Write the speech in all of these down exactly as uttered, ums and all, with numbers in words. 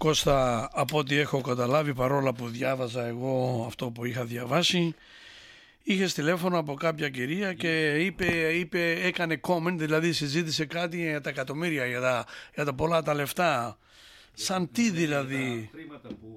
Κώστα, από ό,τι έχω καταλάβει, παρόλα που διάβαζα εγώ αυτό που είχα διαβάσει, είχες τηλέφωνο από κάποια κυρία και είπε, είπε, έκανε comment, δηλαδή συζήτησε κάτι για τα εκατομμύρια, για τα, για τα πολλά τα λεφτά. Σαν τι δηλαδή? Για τα χρήματα που,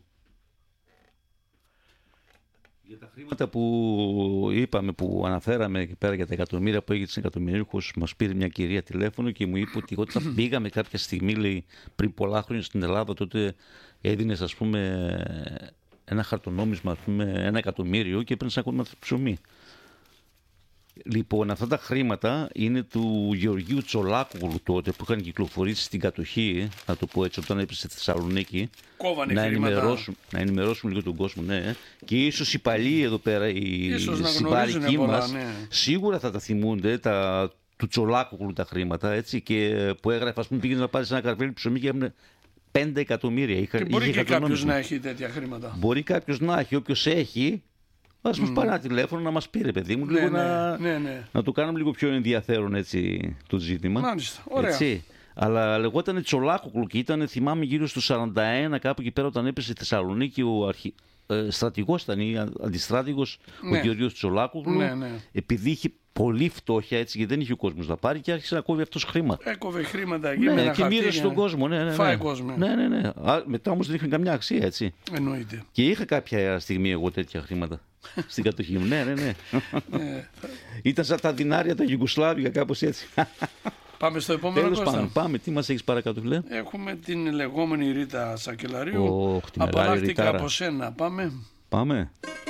για τα χρήματα που είπαμε, που αναφέραμε εκεί πέρα για τα εκατομμύρια που έγινε στην εκατομμυρίουχος, μας πήρε μια κυρία τηλέφωνο και μου είπε ότι όταν πήγαμε κάποια στιγμή, λέει, πριν πολλά χρόνια στην Ελλάδα, τότε έδινες, ας πούμε, ένα χαρτονόμισμα, ας πούμε, ένα εκατομμύριο και έπαιρνες ακόμα ψωμί. Λοιπόν, αυτά τα χρήματα είναι του Γεωργίου Τσολάκογλου τότε που είχαν κυκλοφορήσει στην κατοχή, να το πω έτσι, όταν έπεσε στη Θεσσαλονίκη. Κόβανε να χρήματα. ενημερώσουν, να ενημερώσουν λίγο τον κόσμο, ναι. Και ίσως οι παλιοί εδώ πέρα, οι συμπάρικοι μας, ναι, σίγουρα θα τα θυμούνται, τα, του Τσολάκογλου τα χρήματα, έτσι, και που έγραφε, ας πούμε, πήγαινε να πάρει ένα καρβέλι ψωμί και έμεινε πέντε εκατομμύρια. Είχα, και μπορεί είχε και κάποιος να έχει τέτοια χρήματα. Μπορεί κάποιος να έχει, όποιος έχει. Ας μας mm. πάρει ένα τηλέφωνο να μας πει, παιδί μου, ναι, λίγο ναι, να, ναι, ναι. να το κάνουμε λίγο πιο ενδιαφέρον, έτσι, το ζήτημα. Μάλιστα, ωραία. Έτσι. Αλλά λεγόταν Τσολάκογλου και ήταν, θυμάμαι, γύρω στο σαράντα ένα κάπου εκεί πέρα, όταν έπεσε η Θεσσαλονίκη, ο αρχι... ε, στρατηγός ήταν ή αντιστράτηγος, ναι, ο Γεωργίος Τσολάκογλου, ναι, ναι. επειδή είχε πολύ φτώχεια, έτσι, γιατί δεν είχε ο κόσμος να πάρει και άρχισε να κόβει αυτός χρήμα. Έκοβε χρήματα εκεί, ναι, με ένα και μοίρασε τον κόσμο. Ναι, ναι, ναι. Φάει κόσμο. Ναι, ναι, ναι. Α, μετά όμως δεν είχαν καμιά αξία, έτσι. Εννοείται. Και είχα κάποια στιγμή εγώ τέτοια χρήματα στην κατοχή μου. Ναι, ναι, ναι. Ήταν σαν τα δινάρια τα Ιουγκοσλάβικα, κάπως έτσι. Πάμε στο επόμενο. Τέλος πάντων, πάμε. Τι μας έχεις παρακάτω, φίλε? Έχουμε την λεγόμενη Ρίτα Σακελαρίου. Oh, Απαλλάχτηκα από σένα. Πάμε. Πάμε.